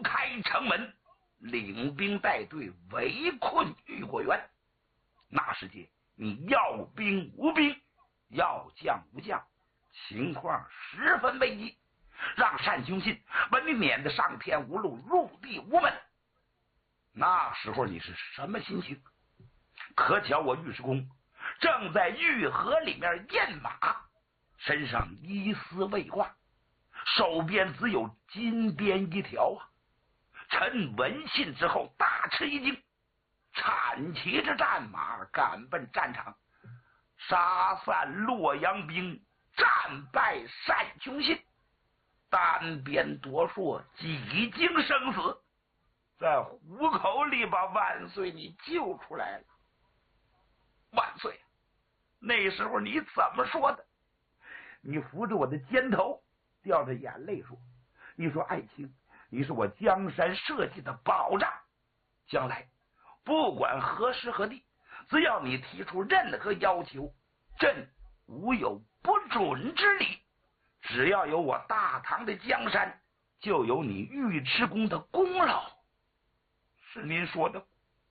开城门，领兵带队围困玉果园。那时节你要兵无兵，要将无将，情况十分危急，让单雄信把你撵得上天无路，入地无门。那时候你是什么心情？可巧我尉迟恭正在御河里面验马，身上衣丝未挂，手边只有金鞭一条啊！臣闻信之后大吃一惊，铲骑着战马赶奔战场，杀散洛阳兵，战败单雄信，单鞭夺槊，几经生死，在虎口里把万岁你救出来了。万岁！那时候你怎么说的？你扶着我的肩头，掉着眼泪说：“你说爱卿，你是我江山社稷的保障，将来不管何时何地，只要你提出任何要求，朕无有不准之理。只要有我大唐的江山，就有你尉迟恭的功劳。”是您说的。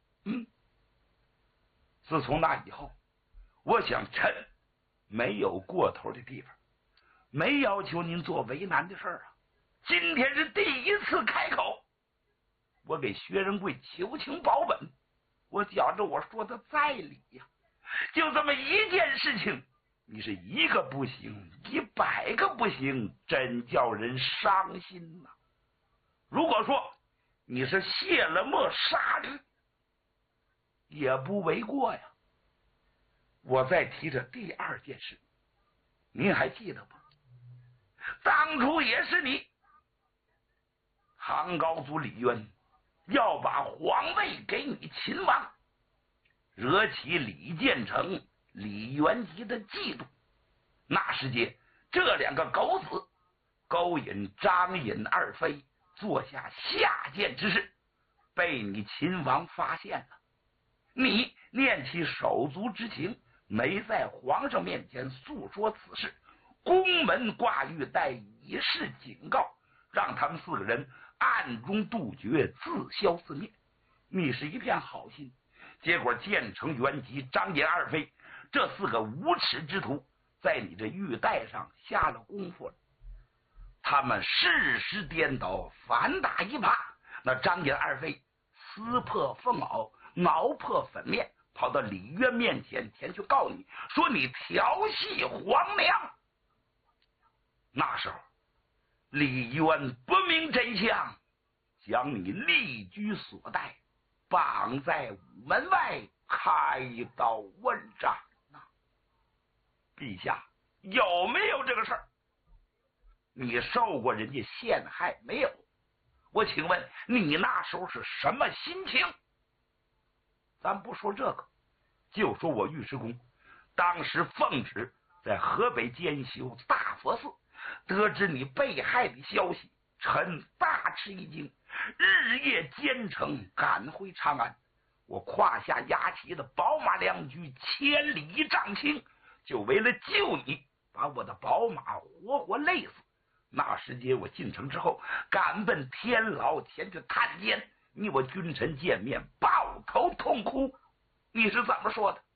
自从那以后，我想臣没有过头的地方，没要求您做为难的事儿啊。今天是第一次开口，我给薛仁贵求情保本，我觉着我说的在理呀。就这么一件事情，你是一个不行，100个不行，真叫人伤心呐。如果说你是卸了磨杀驴，也不为过呀。我再提这第二件事，您还记得吗？当初也是你，唐高祖李渊要把皇位给你秦王，惹起李建成、李元吉的嫉妒。那时节，这2个狗子勾引张尹二妃，做下下贱之事，被你秦王发现了。你念其手足之情，没在皇上面前诉说此事，宫门挂玉带，以示警告，让他们4个人暗中杜绝，自消自灭。你是一片好心，结果建成、元吉、张尹二妃这4个无耻之徒，在你这玉带上下了功夫了。他们事时颠倒，反打一耙。那张尹二妃撕破凤袄，挠破粉面，跑到李渊面前前去告你，说你调戏皇娘。那时候李渊不明真相，将你立居所带，绑在午门外，开刀问斩呐。陛下有没有这个事儿？你受过人家陷害没有？我请问你那时候是什么心情？咱不说这个，就说我尉迟恭当时奉旨在河北监修大佛寺，得知你被害的消息，臣大吃一惊，日夜兼程赶回长安。我胯下压旗的宝马良驹千里丈青，就为了救你，把我的宝马活活累死。那时节我进城之后，赶奔天牢前去探监，你我君臣见面，抱头痛哭。你是怎么说的？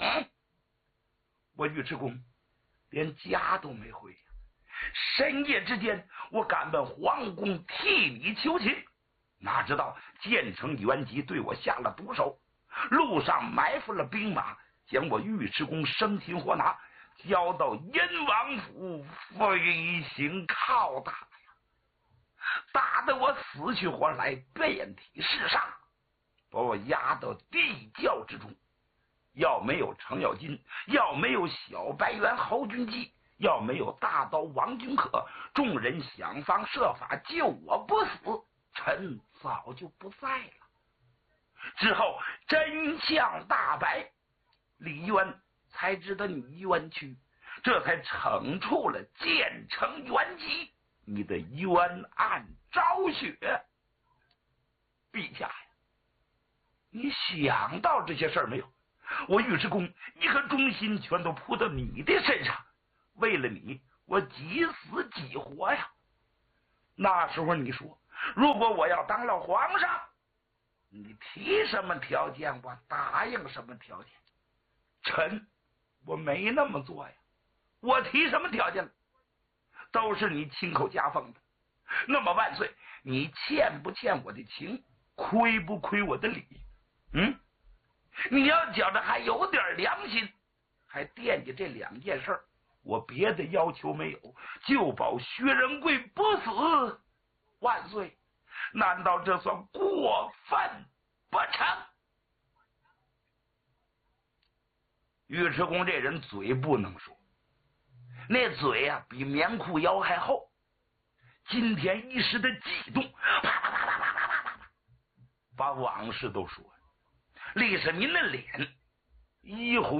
我尉迟恭连家都没回呀。深夜之间，我赶奔皇宫替你求情，哪知道建成、元吉对我下了毒手，路上埋伏了兵马，将我尉迟恭生擒活拿，交到燕王府，飞行拷打呀，打得我死去活来，遍体是伤，把我压到地窖之中。要没有程咬金，要没有小白猿侯君集，要没有大刀王君可，众人想方设法救我不死，臣早就不在了。之后真相大白，李渊才知道你冤屈，这才惩处了建成、元吉，你的冤案昭雪。陛下呀，你想到这些事儿没有？我尉迟恭一颗忠心全都扑到你的身上，为了你，我几死几活呀。那时候你说如果我要当了皇上，你提什么条件，我答应什么条件。臣我没那么做呀，我提什么条件？都是你亲口加封的。那么万岁，你欠不欠我的情，亏不亏我的礼？你要觉得还有点良心，还惦记这2件事，我别的要求没有，就保薛仁贵不死。万岁，难道这算过分不成？尉迟恭这人嘴不能说，那嘴啊比棉裤腰还厚。今天一时的激动，啪啪啪啪啪啪啪啪，把往事都说了。李世民的脸一红